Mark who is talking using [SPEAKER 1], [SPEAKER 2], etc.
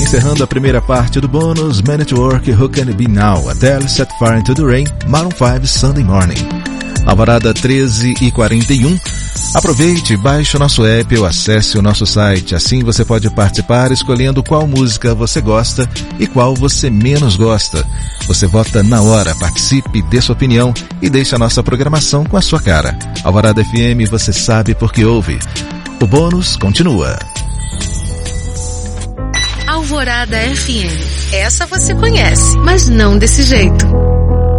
[SPEAKER 1] Encerrando a primeira parte do bônus, Man at Work, Who Can It Be Now, Adele, Set Fire into the Rain, Maroon 5, Sunday Morning. Alvorada 13h41. Aproveite, baixe o nosso app ou acesse o nosso site. Assim você pode participar escolhendo qual música você gosta e qual você menos gosta. Você vota na hora, participe, dê sua opinião e deixe a nossa programação com a sua cara. Alvorada FM, você sabe porque ouve. O bônus continua.
[SPEAKER 2] Alvorada FM. Essa você conhece, mas não desse jeito.